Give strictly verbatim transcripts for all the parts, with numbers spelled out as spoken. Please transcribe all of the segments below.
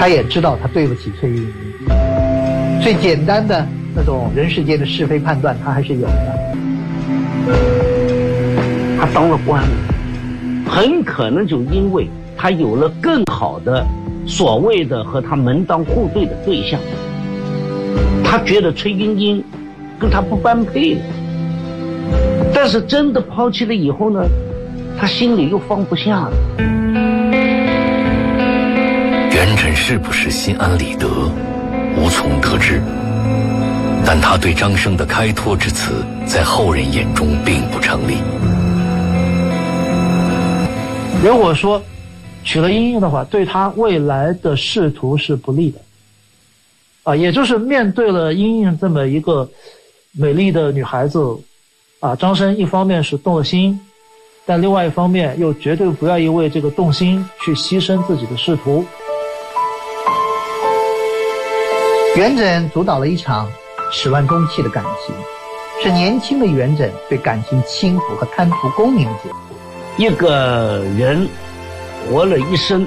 他也知道他对不起崔莺莺，最简单的那种人世间的是非判断，他还是有的。 他当了官，很可能就因为他有了更好的所谓的和他门当户对的对象，他觉得崔莺莺跟他不般配了。但是真的抛弃了以后呢，他心里又放不下了。 元稹是不是心安理得，无从得知。但他对张生的开脱之词，在后人眼中并不成立。 如果说娶了莺莺的话，对他未来的仕途是不利的。啊，也就是面对了莺莺这么一个美丽的女孩子，啊，张生一方面是动了心，但另外一方面又绝对不愿意为这个动心去牺牲自己的仕途。 元稹主导了一场始乱终弃的感情，是年轻的元稹对感情轻浮和贪图功名的解读。 一个人活了一生，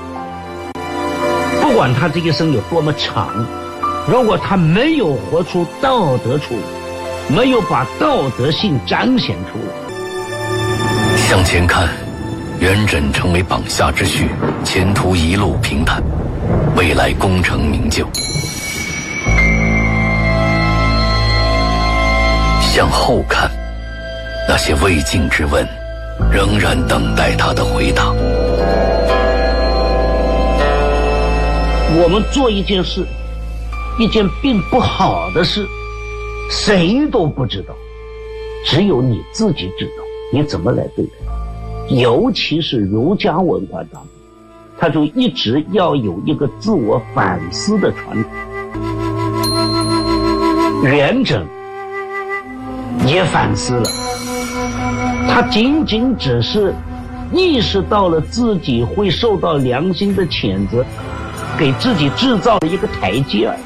不管他这一生有多么长，如果他没有活出道德出来，没有把道德性彰显出来。 向前看，元稹成为榜下之婿，前途一路平坦，未来功成名就。向后看，那些未尽之问仍然等待他的回答。 我们做一件事，一件并不好的事，谁都不知道，只有你自己知道你怎么来对待。尤其是儒家文化当中，他就一直要有一个自我反思的传统。元稹也反思了，他仅仅只是意识到了自己会受到良心的谴责，给自己制造了一个台阶儿。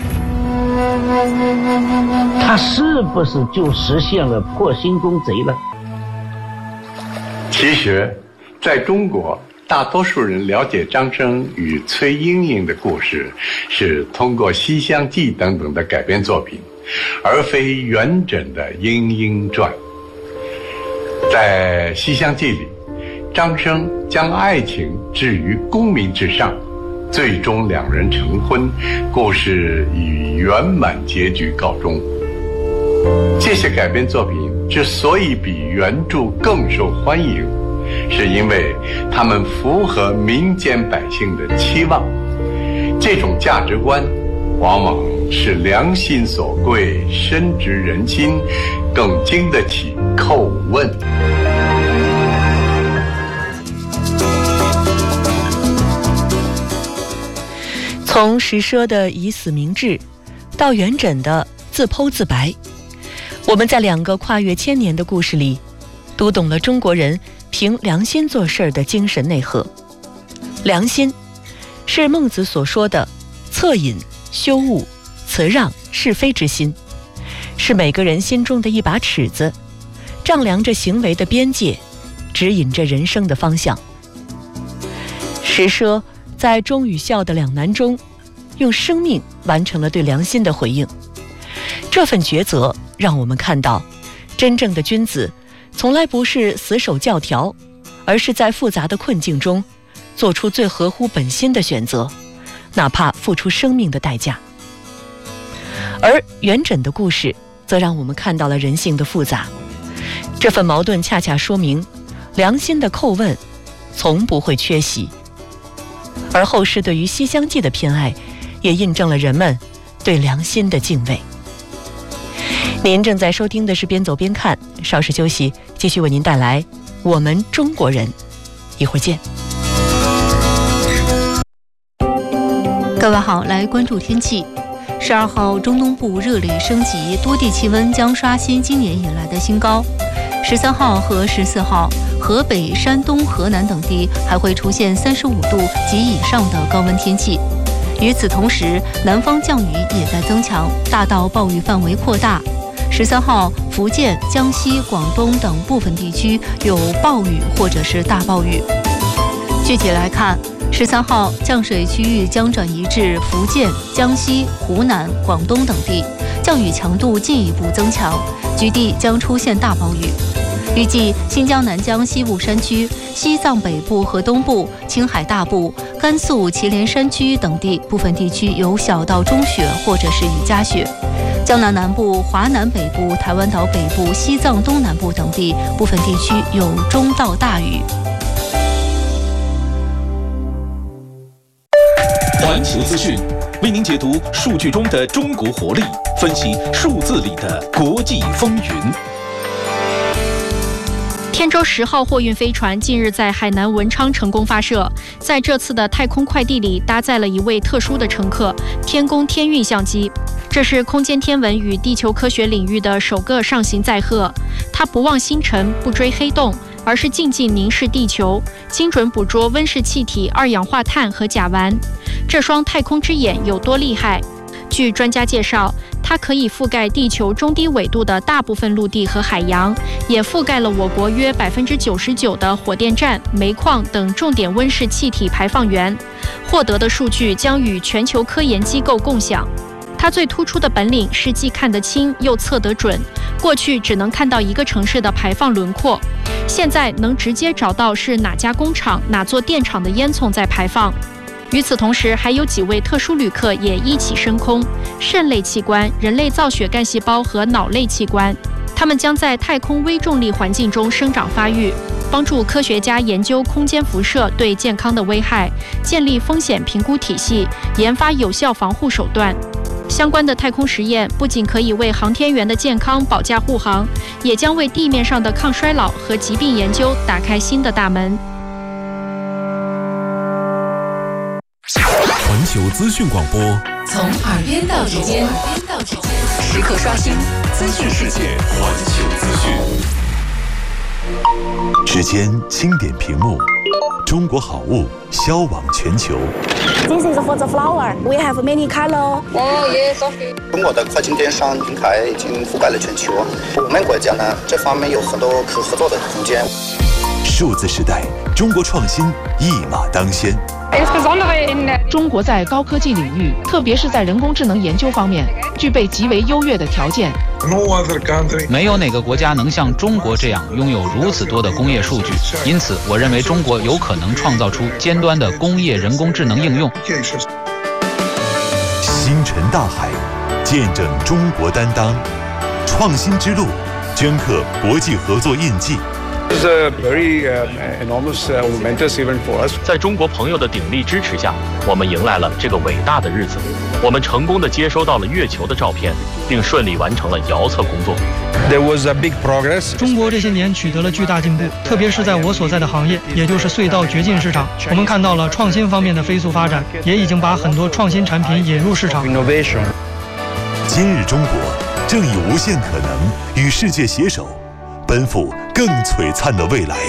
他是不是就实现了破心中贼了？ 其实在中国，大多数人了解张生与崔莺莺的故事是通过《西厢记》等等的改编作品，而非元稹的《莺莺传》。在《西厢记》里，张生将爱情置于功名之上，最终两人成婚，故事以圆满结局告终。这些改编作品之所以比原著更受欢迎，是因为他们符合民间百姓的期望。这种价值观往往是良心所贵，深植人心，更经得起叩问。 从石奢的以死明志，到元稹的自剖自白，我们在两个跨越千年的故事里，读懂了中国人凭良心做事儿的精神内核。良心是孟子所说的恻隐、羞恶、辞让、是非之心，是每个人心中的一把尺子，丈量着行为的边界，指引着人生的方向。石奢在忠与孝的两难中，用生命完成了对良心的回应。这份抉择让我们看到，真正的君子从来不是死守教条，而是在复杂的困境中做出最合乎本心的选择，哪怕付出生命的代价。而元稹的故事则让我们看到了人性的复杂，这份矛盾恰恰说明良心的叩问从不会缺席。而后世对于《西厢记》的偏爱，也印证了人们对良心的敬畏。您正在收听的是边走边看，稍事休息，继续为您带来我们中国人。一会儿见。 各位好，来关注天气。十二号，中东部热烈升级，多地气温将刷新今年以来的新高。十三号和十四号，河北、山东、河南等地还会出现三十五度及以上的高温天气。与此同时，南方降雨也在增强，大到暴雨范围扩大。十三号，福建、江西、广东等部分地区有暴雨或者是大暴雨。具体来看， 十三号，降水区域将转移至福建、江西、湖南、广东等地，降雨强度进一步增强，局地将出现大暴雨。预计新疆南疆西部山区、西藏北部和东部、青海大部、甘肃祁连山区等地部分地区有小到中雪或者是雨夹雪。江南南部、华南北部、台湾岛北部、西藏东南部等地部分地区有中到大雨。 环球资讯为您解读数据中的中国活力，分析数字里的国际风云。 天舟十号货运飞船近日在海南文昌成功发射，在这次的太空快递里搭载了一位特殊的乘客——天宫天运相机。这是空间天文与地球科学领域的首个上行载荷。它不望星辰，不追黑洞，而是静静凝视地球，精准捕捉温室气体、二氧化碳和甲烷。这双太空之眼有多厉害？据专家介绍，它可以覆盖地球中低纬度的大部分陆地和海洋，也覆盖了我国约百分之九十九的火电站、煤矿等重点温室气体排放源。获得的数据将与全球科研机构共享。它最突出的本领是既看得清又测得准。过去只能看到一个城市的排放轮廓，现在能直接找到是哪家工厂、哪座电厂的烟囱在排放。与此同时，还有几位特殊旅客也一起升空：肾类器官、人类造血干细胞和脑类器官。它们将在太空微重力环境中生长发育，帮助科学家研究空间辐射对健康的危害，建立风险评估体系，研发有效防护手段。相关的太空实验不仅可以为航天员的健康保驾护航，也将为地面上的抗衰老和疾病研究打开新的大门。 环球资讯广播， 从耳边到指尖，时刻刷新资讯世界。 环球资讯， 指尖轻点屏幕，中国好物销往全球。 This is for the flower. We have many color. Oh yes, okay. 中国的跨境电商平台已经覆盖了全球，我们国家呢这方面有很多可合作的空间。 数字时代，中国创新一马当先。 中国在高科技领域，特别是在人工智能研究方面，具备极为优越的条件。 没有哪个国家能像中国这样拥有如此多的工业数据，因此我认为中国有可能创造出尖端的工业人工智能应用。 星辰大海，见证中国担当，创新之路，镌刻国际合作印记。 This is a very uh, enormous uh, momentous event for us. 在中国朋友的鼎力支持下，我们迎来了这个伟大的日子。我们成功地接收到了月球的照片，并顺利完成了遥测工作。 There was a big progress. 中国这些年取得了巨大进步，特别是在我所在的行业，也就是隧道掘进市场，我们看到了创新方面的飞速发展，也已经把很多创新产品引入市场。 Innovation. 今日中国正以无限可能与世界携手，奔赴更璀璨的未来。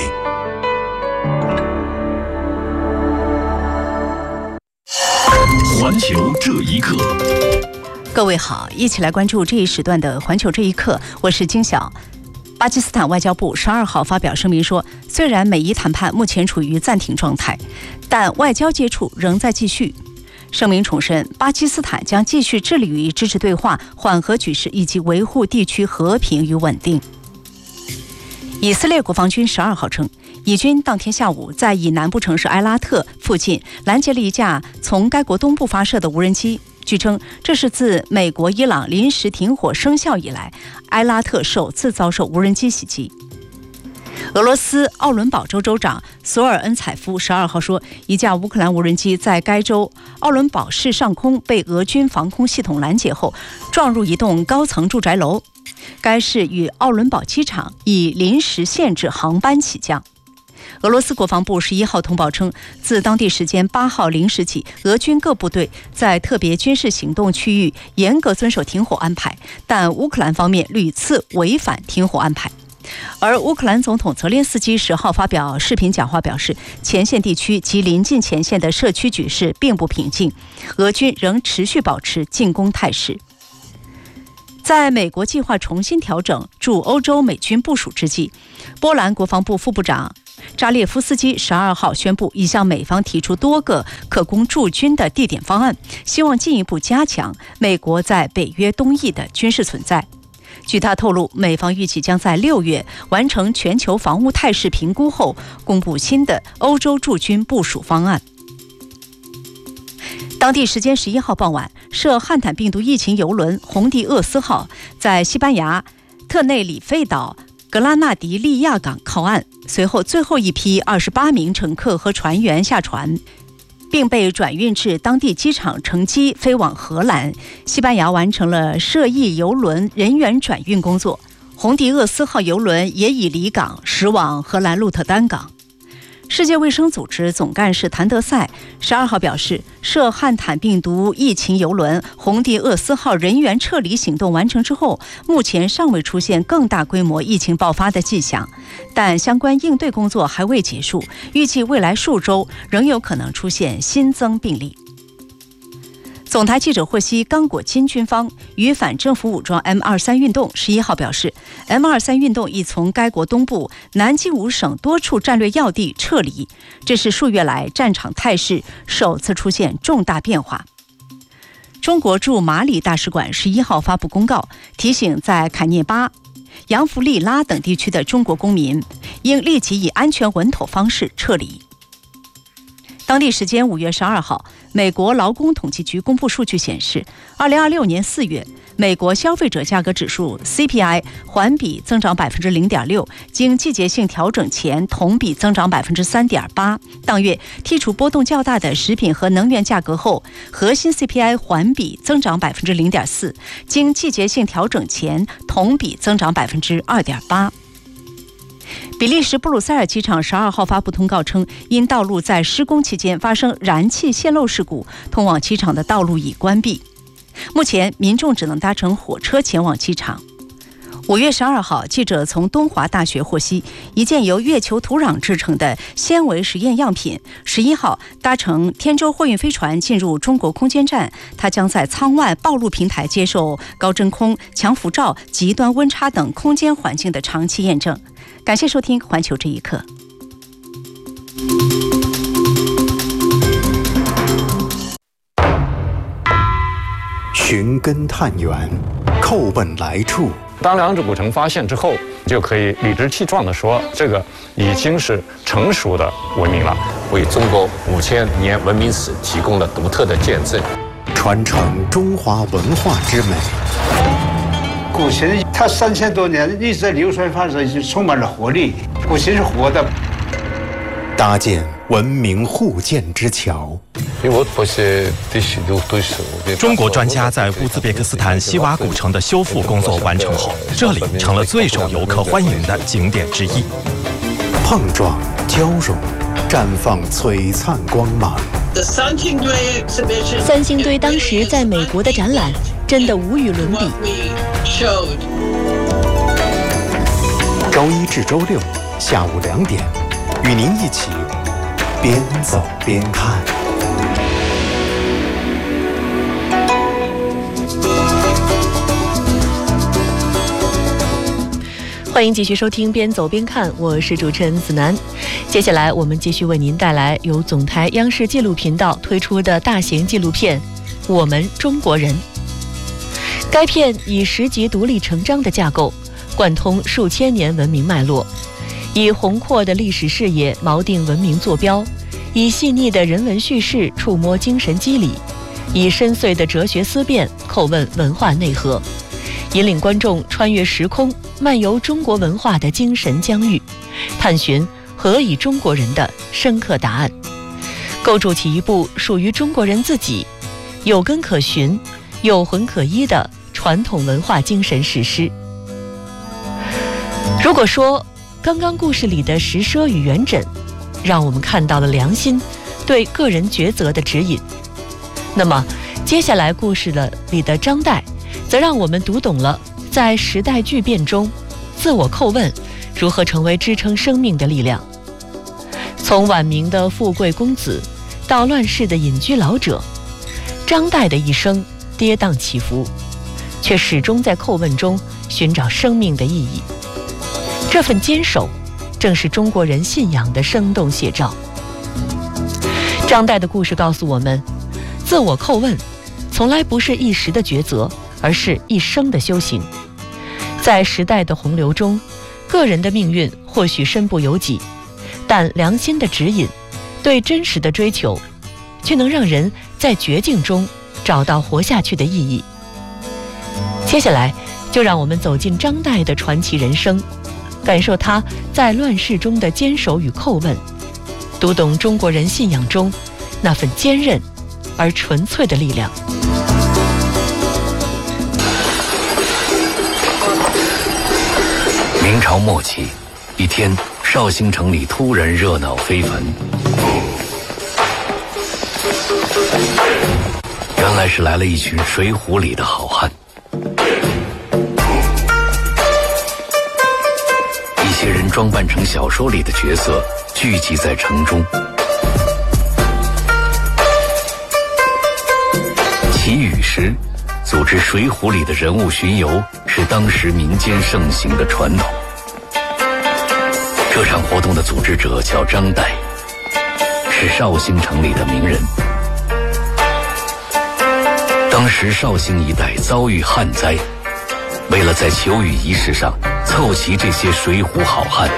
环球这一刻， 各位好，一起来关注这一时段的环球这一刻，我是金晓。巴基斯坦外交部十二号发表声明说，虽然美伊谈判目前处于暂停状态，但外交接触仍在继续。声明重申，巴基斯坦将继续致力于支持对话、缓和局势以及维护地区和平与稳定。以色列国防军十二号称，以军当天下午在以南部城市埃拉特附近拦截了一架从该国东部发射的无人机。据称，这是自美国伊朗临时停火生效以来，埃拉特首次遭受无人机袭击。俄罗斯奥伦堡州州长索尔恩采夫十二号说，一架乌克兰无人机在该州奥伦堡市上空被俄军防空系统拦截后，撞入一栋高层住宅楼。该市与奥伦堡机场已临时限制航班起降。俄罗斯国防部十一号通报称，自当地时间八号零时起，俄军各部队在特别军事行动区域严格遵守停火安排，但乌克兰方面屡次违反停火安排。而乌克兰总统泽连斯基十号发表视频讲话表示，前线地区及临近前线的社区局势并不平静，俄军仍持续保持进攻态势。在美国计划重新调整驻欧洲美军部署之际，波兰国防部副部长扎列夫斯基十二号宣布，已向美方提出多个可供驻军的地点方案，希望进一步加强美国在北约东翼的军事存在。据他透露，美方预计将在六月完成全球防务态势评估后，公布新的欧洲驻军部署方案。当地时间十一号傍晚，涉汉坦病毒疫情邮轮红迪厄斯号在西班牙特内里费岛格拉纳迪利亚港靠岸，随后最后一批二十八名乘客和船员下船，并被转运至当地机场乘机飞往荷兰。西班牙完成了涉疫邮轮人员转运工作，红迪厄斯号邮轮也已离港驶往荷兰鹿特丹港。世界卫生组织总干事谭德赛十二号表示，涉汉坦病毒疫情邮轮红迪厄斯号人员撤离行动完成之后，目前尚未出现更大规模疫情爆发的迹象，但相关应对工作还未结束，预计未来数周仍有可能出现新增病例。总台记者获悉，刚果金军方与反政府武装 M 二十三 运动十一号表示 ，M 二十三 运动已从该国东部南基伍省多处战略要地撤离，这是数月来战场态势首次出现重大变化。中国驻马里大使馆十一号发布公告，提醒在坎涅巴、扬弗利拉等地区的中国公民应立即以安全稳妥方式撤离。当地时间五月十二号，美国劳工统计局公布数据显示，二零二六年四月，美国消费者价格指数 C P I 环比增长百分之零点六，经季节性调整前同比增长百分之三点八。当月剔除波动较大的食品和能源价格后，核心 C P I 环比增长百分之零点四，经季节性调整前同比增长百分之二点八。比利时布鲁塞尔机场十二号发布通告称，因道路在施工期间发生燃气泄漏事故，通往机场的道路已关闭。目前民众只能搭乘火车前往机场。五月十二号，记者从东华大学获悉，一件由月球土壤制成的纤维实验样品十一号搭乘天舟货运飞船进入中国空间站，它将在舱外暴露平台接受高真空、强辐照、极端温差等空间环境的长期验证。感谢收听《环球这一刻》。 寻根探源，叩问来处。 当两指古城发现之后，就可以理直气壮地说，这个已经是成熟的文明了， 为中国五千年文明史提供了独特的见证， 传承中华文化之美。 古琴它三千多年一直在流传发展，就充满了活力。古琴是活的， 搭建文明互鉴之桥。 中国专家在乌兹别克斯坦西瓦古城的修复工作完成后，这里成了最受游客欢迎的景点之一。 碰撞交融，绽放璀璨光芒。 三星堆当时在美国的展览真的无与伦比。 周一至周六下午两点，与您一起边走边看。 欢迎继续收听边走边看，我是主持人子楠。接下来我们继续为您带来由总台央视纪录频道推出的大型纪录片《我们中国人》。该片以十集独立成章的架构，贯通数千年文明脉络，以宏阔的历史视野锚定文明坐标，以细腻的人文叙事触摸精神机理，以深邃的哲学思辨叩问文化内核，引领观众穿越时空，漫游中国文化的精神疆域，探寻何以中国人的深刻答案，构筑起一部属于中国人自己有根可循、有魂可依的传统文化精神史诗。如果说刚刚故事里的石奢与元稹让我们看到了良心对个人抉择的指引，那么接下来故事的里的张岱则让我们读懂了在时代巨变中自我叩问如何成为支撑生命的力量。从晚明的富贵公子到乱世的隐居老者，张岱的一生跌宕起伏，却始终在叩问中寻找生命的意义。这份坚守正是中国人信仰的生动写照。张岱的故事告诉我们，自我叩问从来不是一时的抉择，而是一生的修行。在时代的洪流中，个人的命运或许身不由己，但良心的指引，对真实的追求，却能让人在绝境中找到活下去的意义。接下来就让我们走进张岱的传奇人生，感受他在乱世中的坚守与叩问，读懂中国人信仰中那份坚韧而纯粹的力量。 明朝末期，一天，绍兴城里突然热闹非凡。原来是来了一群水浒里的好汉。一些人装扮成小说里的角色，聚集在城中。祈雨时，组织水浒里的人物巡游，是当时民间盛行的传统。这场活动的组织者叫张岱，是绍兴城里的名人。当时绍兴一带遭遇旱灾，为了在求雨仪式上凑齐这些水浒好汉，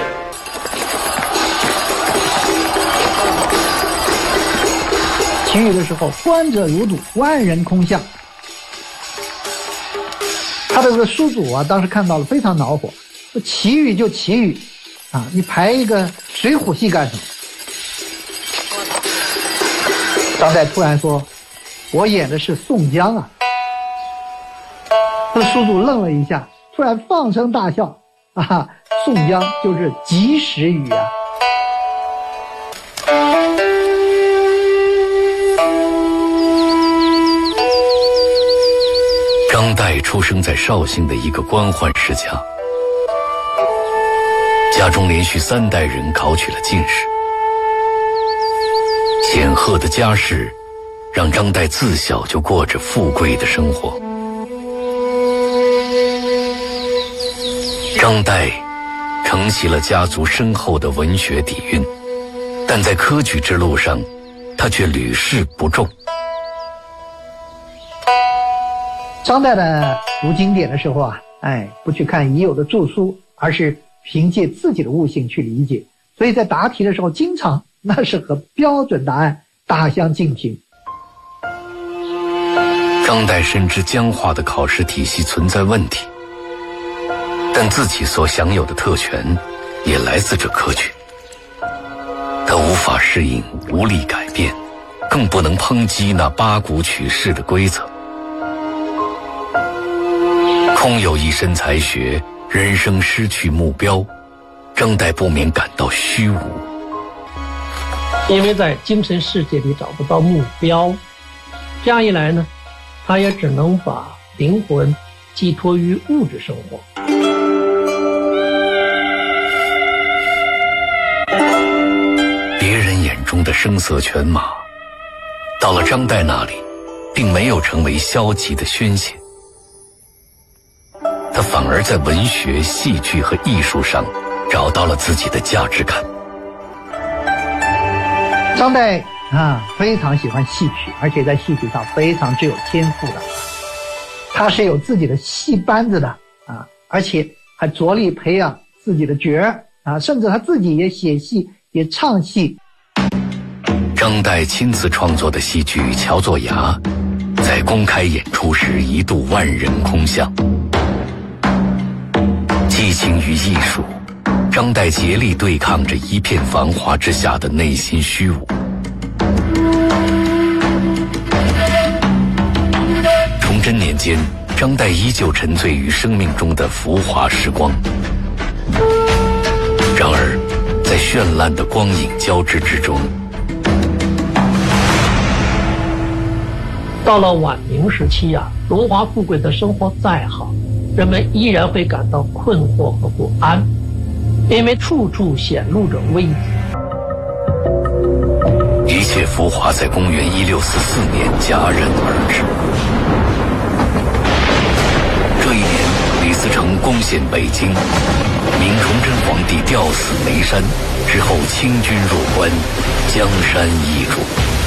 祈雨的时候，观者如堵，万人空巷。他的这个书主啊，当时看到了非常恼火，说祈雨就祈雨啊，你排一个水浒戏干什么？张岱突然说：“我演的是宋江啊！”这书主愣了一下，突然放声大笑：“啊，宋江就是及时雨啊！” 张岱出生在绍兴的一个官宦世家，家中连续三代人考取了进士。显赫的家世让张岱自小就过着富贵的生活。张岱承袭了家族深厚的文学底蕴，但在科举之路上，他却屡试不中。 张岱呢，读经典的时候啊，哎，不去看已有的著书，而是凭借自己的悟性去理解，所以在答题的时候，经常那是和标准答案大相径庭。 张岱深知僵化的考试体系存在问题，但自己所享有的特权也来自这科举。他无法适应，无力改变，更不能抨击那八股取士的规则。空有一身才学，人生失去目标，张岱不免感到虚无。 因为在精神世界里找不到目标，这样一来呢，他也只能把灵魂寄托于物质生活。 别人眼中的声色犬马，到了张岱那里，并没有成为消极的宣泄。他反而在文学、戏剧和艺术上找到了自己的价值感。 张岱啊，非常喜欢戏曲，而且在戏曲上非常具有天赋的。他是有自己的戏班子的啊，而且还着力培养自己的角儿啊，甚至他自己也写戏，也唱戏。 张岱亲自创作的戏剧《乔作牙》，在公开演出时一度万人空巷。激情与艺术，张岱竭力对抗着一片繁华之下的内心虚无。崇祯年间，张岱依旧沉醉于生命中的浮华时光。然而，在绚烂的光影交织之中， 到了晚明时期啊，荣华富贵的生活再好，人们依然会感到困惑和不安，因为处处显露着危机。 一切浮华在公元一六四四年戛然而止。这一年，李自成攻陷北京，明崇祯皇帝吊死眉山之后，清军入关，江山易主。